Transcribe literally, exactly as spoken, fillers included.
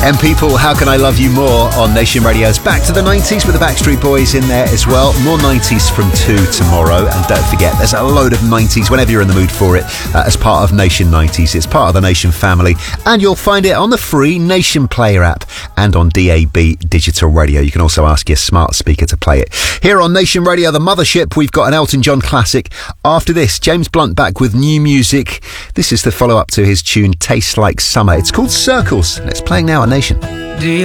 And people, How Can I Love You More on Nation Radio's Back to the nineties with the Backstreet Boys in there as well. More nineties from two tomorrow. And don't forget, there's a load of nineties whenever you're in the mood for it uh, as part of Nation nineties. It's part of the Nation family. And you'll find it on the free Nation Player app and on D A B Digital Radio. You can also ask your smart speaker to play it. Here on Nation Radio, the mothership, we've got an Elton John classic. After this, James Blunt back with new music. This is the follow-up to his tune Tastes Like Summer. It's called Circles, and it's playing now at Nation.